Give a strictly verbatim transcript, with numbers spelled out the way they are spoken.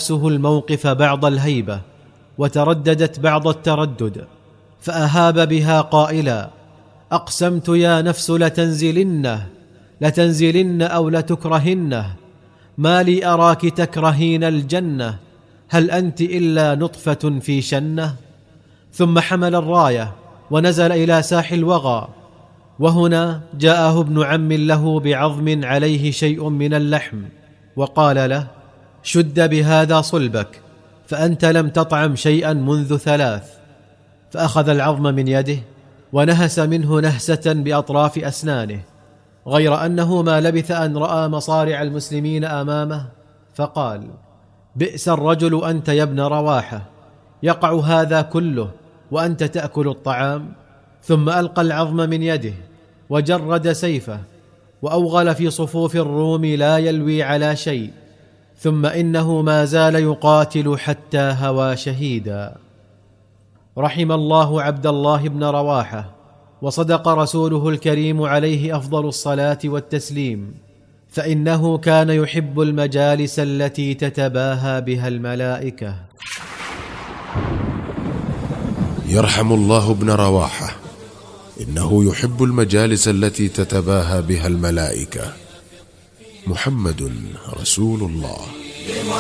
نفسه الموقف بعض الهيبة، وترددت بعض التردد، فأهاب بها قائلا: أقسمت يا نفس لتنزلنه لتنزلن أو لتكرهنه، ما لي أراك تكرهين الجنة، هل أنت إلا نطفة في شنة. ثم حمل الراية ونزل إلى ساح الوغى، وهنا جاءه ابن عم له بعظم عليه شيء من اللحم، وقال له: شد بهذا صلبك، فأنت لم تطعم شيئا منذ ثلاث. فأخذ العظم من يده ونهس منه نهسة بأطراف أسنانه، غير أنه ما لبث أن رأى مصارع المسلمين أمامه، فقال: بئس الرجل أنت يا ابن رواحة، يقع هذا كله وأنت تأكل الطعام. ثم ألقى العظم من يده وجرد سيفه، وأوغل في صفوف الروم لا يلوي على شيء، ثم إنه ما زال يقاتل حتى هوى شهيدا. رحم الله عبد الله بن رواحة، وصدق رسوله الكريم عليه أفضل الصلاة والتسليم، فإنه كان يحب المجالس التي تتباهى بها الملائكة. يرحم الله ابن رواحة، إنه يحب المجالس التي تتباهى بها الملائكة. محمد رسول الله.